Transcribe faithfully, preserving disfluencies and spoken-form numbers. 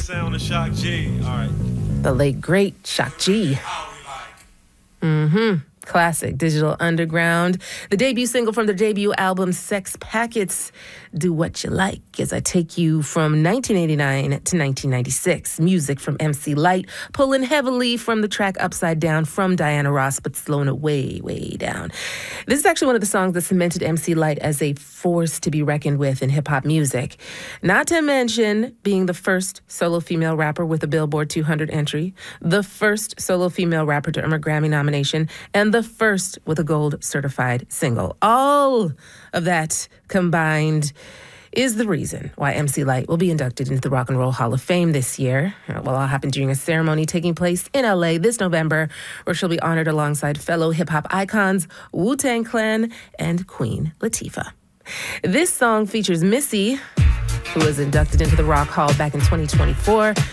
sound of Shock G. All right. The late, great Shock G. Mm-hmm. Classic Digital Underground. The debut single from their debut album, Sex Packets. Do What You Like, as I take you from nineteen eighty-nine to nineteen ninety-six. Music from M C Lyte, pulling heavily from the track Upside Down from Diana Ross, but slowing it way, way down. This is actually one of the songs that cemented M C Lyte as a force to be reckoned with in hip-hop music. Not to mention being the first solo female rapper with a Billboard two hundred entry, the first solo female rapper to earn a Grammy nomination, and the first with a gold certified single. All of that combined is the reason why M C Lyte will be inducted into the Rock and Roll Hall of Fame this year. It will all happen during a ceremony taking place in L A this November, where she'll be honored alongside fellow hip-hop icons Wu-Tang Clan and Queen Latifah. This song features Missy, who was inducted into the Rock Hall back in twenty twenty-four.